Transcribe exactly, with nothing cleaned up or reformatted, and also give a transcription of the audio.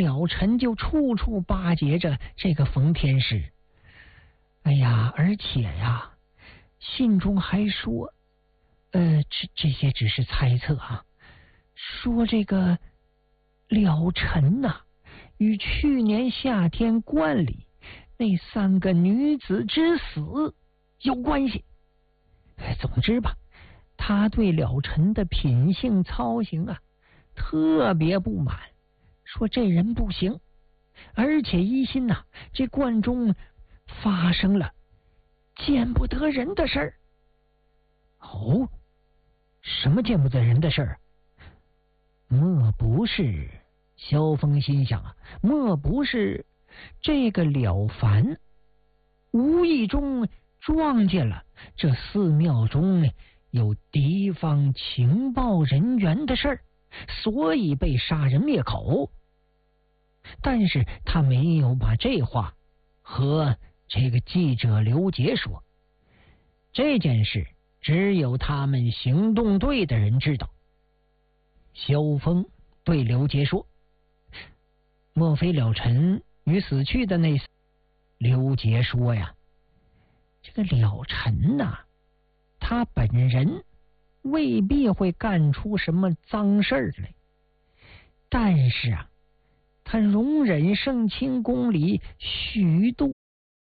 了尘就处处巴结着这个冯天师。哎呀，而且呀，信中还说，呃，这这些只是猜测啊。说这个了尘呐、啊，与去年夏天观里那三个女子之死有关系。总之吧，他对了尘的品性操行啊特别不满，说这人不行，而且疑心呐、啊，这观中发生了见不得人的事儿。哦，什么见不得人的事儿？莫不是，萧峰心想啊，莫不是这个了凡无意中撞见了这寺庙中有敌方情报人员的事儿，所以被杀人灭口。但是他没有把这话和这个记者刘杰说，这件事只有他们行动队的人知道。萧峰对刘杰说：“莫非了尘与死去的那……”刘杰说呀：“这个了尘呐、啊，他本人未必会干出什么脏事儿来，但是啊，他容忍圣清宫里许多